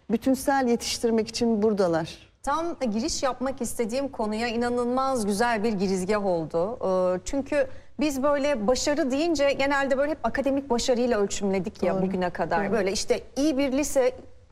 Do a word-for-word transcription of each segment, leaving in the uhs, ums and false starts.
bütünsel yetiştirmek için buradalar. Tam giriş yapmak istediğim konuya inanılmaz güzel bir girizgah oldu. Ee, Çünkü biz böyle başarı deyince genelde böyle hep akademik başarıyla ölçümledik ya Doğru. bugüne kadar. Doğru. Böyle işte iyi bir lise,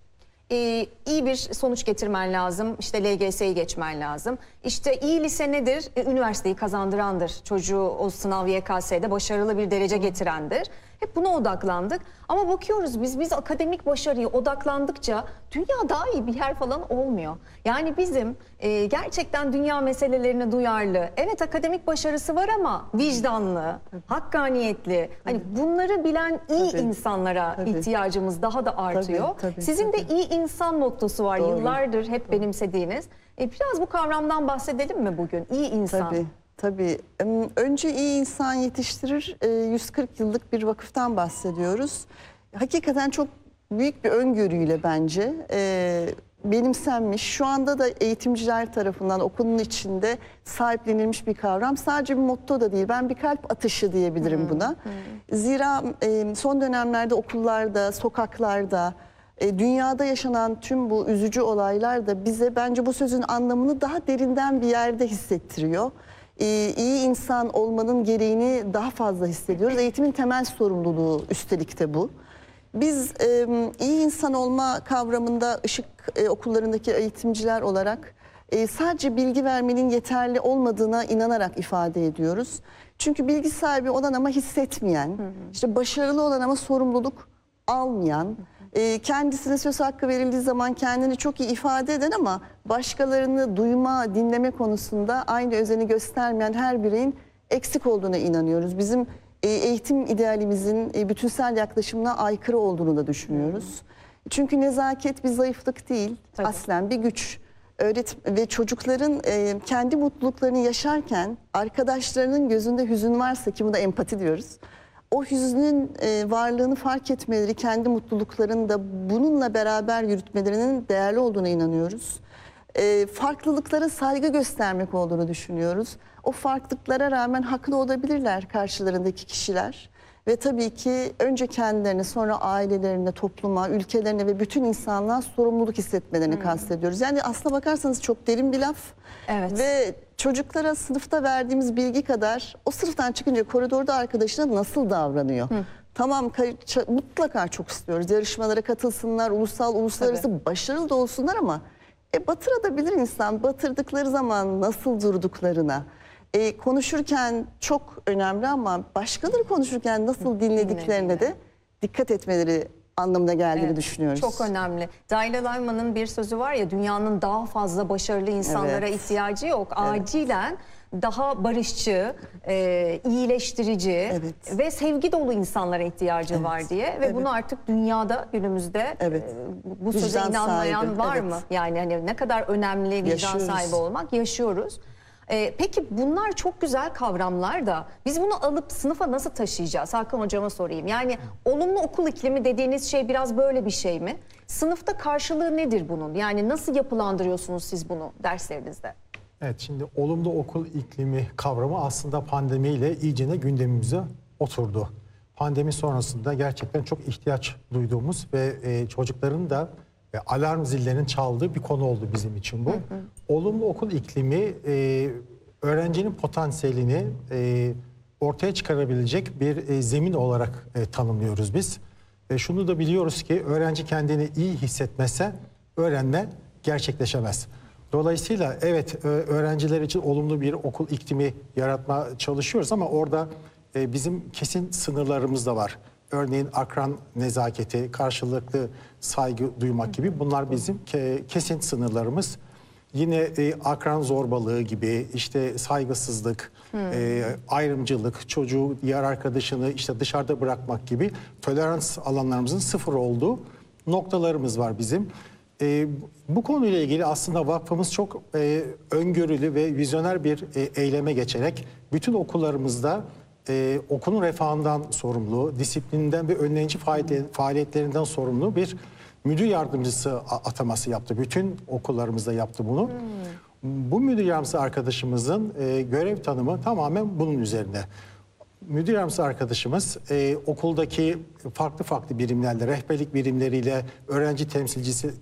e, iyi bir sonuç getirmen lazım. İşte L G S'yi geçmen lazım. İşte iyi lise nedir? E, Üniversiteyi kazandırandır. Çocuğu o sınav Y K S'de başarılı bir derece getirendir. Hep buna odaklandık. Ama bakıyoruz biz biz akademik başarıya odaklandıkça dünya daha iyi bir yer falan olmuyor. Yani bizim e, gerçekten dünya meselelerine duyarlı, evet akademik başarısı var ama vicdanlı, hakkaniyetli, hani bunları bilen iyi Tabii. insanlara Tabii. ihtiyacımız daha da artıyor. Tabii, tabii, Sizin tabii. de iyi insan mottosu var, Doğru. yıllardır hep benimsediğiniz. E, biraz bu kavramdan bahsedelim mi bugün? İyi insan. Tabii, tabii. Em, Önce iyi insan yetiştirir, e, yüz kırk yıllık bir vakıftan bahsediyoruz. Hakikaten çok büyük bir öngörüyle bence e, benimsenmiş. Şu anda da eğitimciler tarafından okulun içinde sahiplenilmiş bir kavram. Sadece bir motto da değil, ben bir kalp atışı diyebilirim buna. Zira e, son dönemlerde okullarda, sokaklarda, E, dünyada yaşanan tüm bu üzücü olaylar da bize bence bu sözün anlamını daha derinden bir yerde hissettiriyor. E, iyi insan olmanın gereğini daha fazla hissediyoruz. Eğitimin temel sorumluluğu üstelik de bu. Biz e, iyi insan olma kavramında Işık e, okullarındaki eğitimciler olarak e, sadece bilgi vermenin yeterli olmadığına inanarak ifade ediyoruz. Çünkü bilgi sahibi olan ama hissetmeyen, işte başarılı olan ama sorumluluk almayan, e, kendisine söz hakkı verildiği zaman kendini çok iyi ifade eden ama başkalarını duyma, dinleme konusunda aynı özeni göstermeyen her bireyin eksik olduğuna inanıyoruz. Bizim e, eğitim idealimizin e, bütünsel yaklaşımına aykırı olduğunu da düşünüyoruz. Çünkü nezaket bir zayıflık değil, Tabii. aslen bir güç. Öğret ve çocukların e, kendi mutluluklarını yaşarken arkadaşlarının gözünde hüzün varsa, ki buna empati diyoruz, o hüznün e, varlığını fark etmeleri, kendi mutluluklarını da bununla beraber yürütmelerinin değerli olduğuna inanıyoruz. E, farklılıklara saygı göstermek olduğunu düşünüyoruz. O farklılıklara rağmen haklı olabilirler karşılarındaki kişiler. Ve tabii ki önce kendilerine, sonra ailelerine, topluma, ülkelerine ve bütün insanlığa sorumluluk hissetmelerini kastediyoruz. Yani aslına bakarsanız çok derin bir laf. Evet. Ve çocuklara sınıfta verdiğimiz bilgi kadar o sınıftan çıkınca koridorda arkadaşına nasıl davranıyor? Hı. Tamam, mutlaka çok istiyoruz. Yarışmalara katılsınlar, ulusal, uluslararası Tabii. başarılı da olsunlar ama e, batırabilir insan. Batırdıkları zaman nasıl durduklarına. E, konuşurken çok önemli ama başkaları konuşurken nasıl dinlediklerine de dikkat etmeleri anlamına geldiğini Evet, düşünüyoruz. çok önemli. Dalai Lama'nın bir sözü var ya, dünyanın daha fazla başarılı insanlara Evet. ihtiyacı yok. Evet. Acilen daha barışçı, e, iyileştirici Evet. ve sevgi dolu insanlara ihtiyacı Evet. var diye. Ve Evet. bunu artık dünyada günümüzde Evet. e, bu söze Vicdan inanmayan sahibi, var evet. mı? Yani hani ne kadar önemli vicdan Yaşıyoruz. sahibi olmak, yaşıyoruz. Ee, peki bunlar çok güzel kavramlar da biz bunu alıp sınıfa nasıl taşıyacağız? Hakan hocama sorayım. Yani olumlu okul iklimi dediğiniz şey biraz böyle bir şey mi? Sınıfta karşılığı nedir bunun? Yani nasıl yapılandırıyorsunuz siz bunu derslerinizde? Evet, şimdi olumlu okul iklimi kavramı aslında pandemiyle iyicene gündemimize oturdu. Pandemi sonrasında gerçekten çok ihtiyaç duyduğumuz ve e, çocukların da e, alarm zillerinin çaldığı bir konu oldu bizim için bu. Hı hı. Olumlu okul iklimi e, öğrencinin potansiyelini e, ortaya çıkarabilecek bir e, zemin olarak e, tanımlıyoruz biz. Ve şunu da biliyoruz ki öğrenci kendini iyi hissetmezse öğrenme gerçekleşemez. Dolayısıyla evet, öğrenciler için olumlu bir okul iklimi yaratma çalışıyoruz ama orada bizim kesin sınırlarımız da var. Örneğin akran nezaketi, karşılıklı saygı duymak gibi bunlar bizim kesin sınırlarımız. Yine akran zorbalığı gibi, işte saygısızlık, hmm. ayrımcılık, çocuğu, diğer arkadaşını işte dışarıda bırakmak gibi tolerans alanlarımızın sıfır olduğu noktalarımız var bizim. E, bu konuyla ilgili aslında vakfımız çok e, öngörülü ve vizyoner bir e, eyleme geçerek bütün okullarımızda e, okulun refahından sorumlu, disiplininden ve önleyici faaliyetlerinden sorumlu bir müdür yardımcısı ataması yaptı. Bütün okullarımızda yaptı bunu. Hmm. Bu müdür yardımcısı arkadaşımızın e, görev tanımı tamamen bunun üzerine. Müdür yardımcısı arkadaşımız e, okuldaki farklı farklı birimlerle, rehberlik birimleriyle, öğrenci temsilcisi